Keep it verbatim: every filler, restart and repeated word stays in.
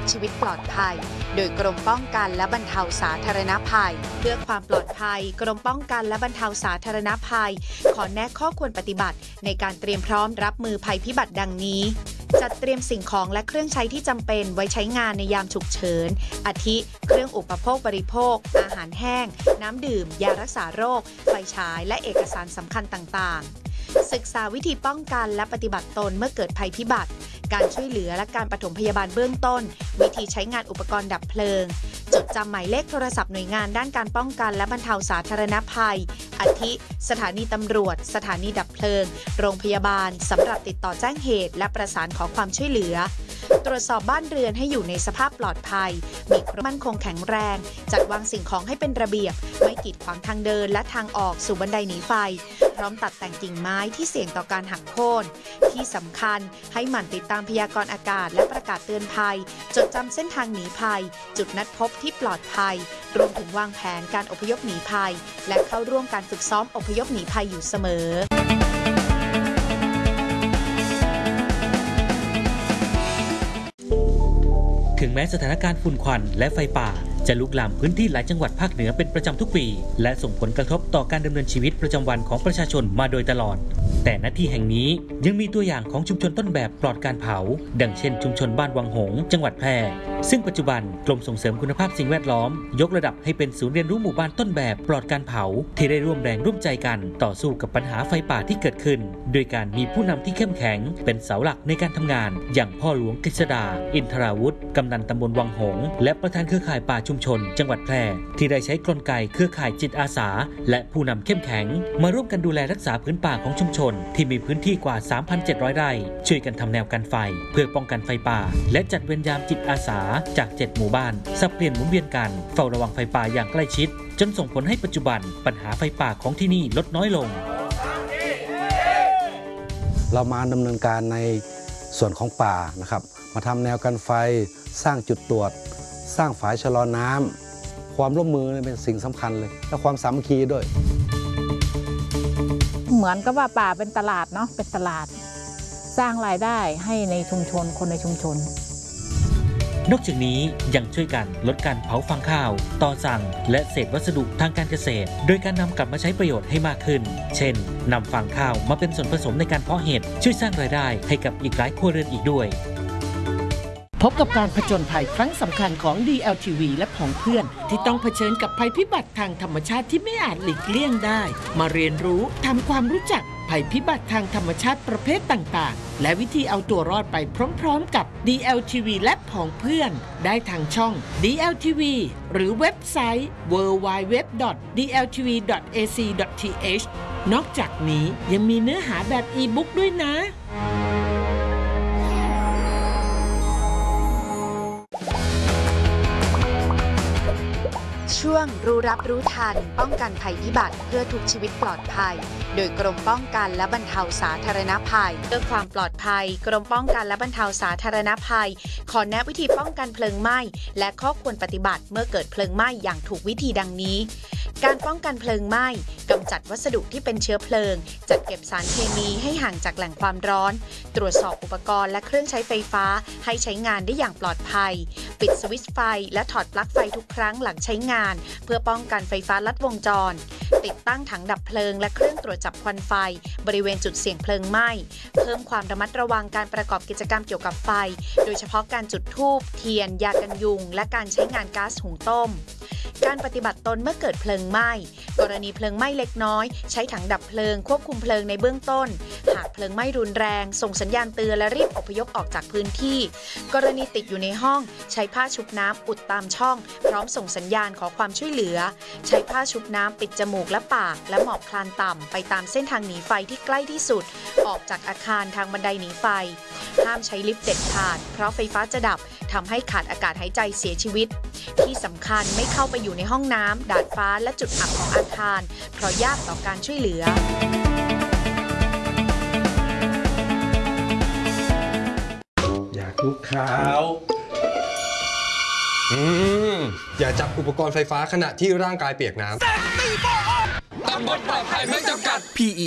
ชีวิตปลอดภัยโดยกรมป้องกันและบรรเทาสาธารณภัยเพื่อความปลอดภัยกรมป้องกันและบรรเทาสาธารณภัยขอแนะข้อควรปฏิบัติในการเตรียมพร้อมรับมือภัยพิบัติดังนี้จัดเตรียมสิ่งของและเครื่องใช้ที่จำเป็นไว้ใช้งานในยามฉุกเฉินอาทิเครื่องอุปโภคบริโภคอาหารแห้งน้ำดื่มยารักษาโรคไฟฉายและเอกสารสำคัญต่างๆศึกษาวิธีป้องกันและปฏิบัติตนเมื่อเกิดภัยพิบัติการช่วยเหลือและการปฐมพยาบาลเบื้องต้นวิธีใช้งานอุปกรณ์ดับเพลิงจดจำหมายเลขโทรศัพท์หน่วยงานด้านการป้องกันและบรรเทาสาธารณภัยอาทิสถานีตำรวจสถานีดับเพลิงโรงพยาบาลสำหรับติดต่อแจ้งเหตุและประสานขอความช่วยเหลือตรวจสอบบ้านเรือนให้อยู่ในสภาพปลอดภัยมีความมั่นคงแข็งแรงจัดวางสิ่งของให้เป็นระเบียบไม่กีดขวางทางเดินและทางออกสู่บันไดหนีไฟพร้อมตัดแต่งกิ่งไม้ที่เสี่ยงต่อการหักโค่นที่สำคัญให้หมั่นติดตามพยากรณ์อากาศและประกาศเตือนภัยจดจำเส้นทางหนีภัยจุดนัดพบที่ปลอดภัยรวมถึงวางแผนการอพยพหนีภัยและเข้าร่วมการฝึกซ้อมอพยพหนีภัยอยู่เสมอถึงแม้สถานการณ์ฝุ่นควันและไฟป่าจะลุกลามพื้นที่หลายจังหวัดภาคเหนือเป็นประจำทุกปีและส่งผลกระทบต่อการดำเนินชีวิตประจำวันของประชาชนมาโดยตลอดแต่ณที่แห่งนี้ยังมีตัวอย่างของชุมชนต้นแบบปลอดการเผาดังเช่นชุมชนบ้านวังหงส์จังหวัดแพร่ซึ่งปัจจุบันกรมส่งเสริมคุณภาพสิ่งแวดล้อมยกระดับให้เป็นศูนย์เรียนรู้หมู่บ้านต้นแบบปลอดการเผาที่ได้ร่วมแรงร่วมใจกันต่อสู้กับปัญหาไฟป่าที่เกิดขึ้นโดยการมีผู้นำที่เข้มแข็งเป็นเสาหลักในการทำงานอย่างพ่อหลวงกฤษดาอินทราวุฒิกำนันตำบลวังหงส์และประธานเครือข่ายป่าชุมชนจังหวัดแพร่ที่ได้ใช้กลไกเครือข่ายจิตอาสาและผู้นำเข้มแข็งมาร่วมกันดูแลรักษาพื้นป่าของชุมชนที่มีพื้นที่กว่า สามพันเจ็ดร้อย ไร่ช่วยกันทำแนวกันไฟเพื่อป้องกันไฟป่าและจัดเวรยามจิตอาสาจากเจ็ดหมู่บ้านสับเปลี่ยนหมุนเวียนกันเฝ้าระวังไฟป่าอย่างใกล้ชิดจนส่งผลให้ปัจจุบันปัญหาไฟป่าของที่นี่ลดน้อยลงเรามาดำเนินการในส่วนของป่านะครับมาทำแนวกันไฟสร้างจุดตรวจสร้างฝายชะลอน้ำความร่วมมือเป็นสิ่งสำคัญเลยและความสามัคคีด้วยเหมือนกับว่าป่าเป็นตลาดเนาะเป็นตลาดสร้างรายได้ให้ในชุมชนคนในชุมชนนอกจากนี้ยังช่วยกันลดการเผาฟางข้าวต่อสั่งและเศษวัสดุทางการเกษตรโดยการนำกลับมาใช้ประโยชน์ให้มากขึ้นเช่นนำฟางข้าวมาเป็นส่วนผสมในการเพาะเห็ดช่วยสร้างรายได้ให้กับอีกหลายครัวเรือนอีกด้วยพบกับการผจญภัยครั้งสำคัญของ ดี แอล ที วี และผองเพื่อนที่ต้องเผชิญกับภัยพิบัติทางธรรมชาติที่ไม่อาจหลีกเลี่ยงได้มาเรียนรู้ทำความรู้จักภัยพิบัติทางธรรมชาติประเภทต่างๆและวิธีเอาตัวรอดไปพร้อมๆกับ ดี แอล ที วี และผองเพื่อนได้ทางช่อง ดี แอล ที วี หรือเว็บไซต์ ดับเบิลยู ดับเบิลยู ดับเบิลยู ดอท ดี แอล ที วี ดอท เอ ซี ดอท ที เอช นอกจากนี้ยังมีเนื้อหาแบบอีบุ๊กด้วยนะช่วงรู้รับรู้ทันป้องกันภัยพิบัติเพื่อทุกชีวิตปลอดภัยโดยกรมป้องกันและบรรเทาสาธารณภัยเพื่อความปลอดภัยกรมป้องกันและบรรเทาสาธารณภัยขอแนะวิธีป้องกันเพลิงไหม้และข้อควรปฏิบัติเมื่อเกิดเพลิงไหม้อย่างถูกวิธีดังนี้การป้องกันเพลิงไหม้กำจัดวัสดุที่เป็นเชื้อเพลิงจัดเก็บสารเคมีให้ห่างจากแหล่งความร้อนตรวจสอบอุปกรณ์และเครื่องใช้ไฟฟ้าให้ใช้งานได้อย่างปลอดภัยปิดสวิตช์ไฟและถอดปลั๊กไฟทุกครั้งหลังใช้งานเพื่อป้องกันไฟฟ้าลัดวงจรติดตั้งถังดับเพลิงและเครื่องตรวจจับควันไฟบริเวณจุดเสี่ยงเพลิงไหม้เพิ่มความระมัดระวังการประกอบกิจกรรมเกี่ยวกับไฟโดยเฉพาะการจุดธูปเทียนยากันยุงและการใช้งานก๊าซหุงต้มการปฏิบัติตนเมื่อเกิดเพลิงไหม้กรณีเพลิงไหม้เล็กน้อยใช้ถังดับเพลิงควบคุมเพลิงในเบื้องต้นหากเพลิงไหม้รุนแรงส่งสัญญาณเตือนและรีบอพยพออกจากพื้นที่กรณีติดอยู่ในห้องใช้ผ้าชุบน้ำอุดตามช่องพร้อมส่งสัญญาณขอความช่วยเหลือใช้ผ้าชุบน้ำปิดจมูกและปากและหมอบคลานต่ำไปตามเส้นทางหนีไฟที่ใกล้ที่สุดออกจากอาคารทางบันไดหนีไฟห้ามใช้ลิฟต์เด็ดขาดเพราะไฟฟ้าจะดับทำให้ขาดอากาศหายใจเสียชีวิตที่สำคัญไม่เข้าไปอยู่ในห้องน้ำดาดฟ้าและจุดอับของอาคารเพราะยากต่อการช่วยเหลืออยากรู้ข่าวอืมอย่าจับอุปกรณ์ไฟฟ้าขณะที่ร่างกายเปียกน้ำตำบลปลอดภัยไม่จำกัด พี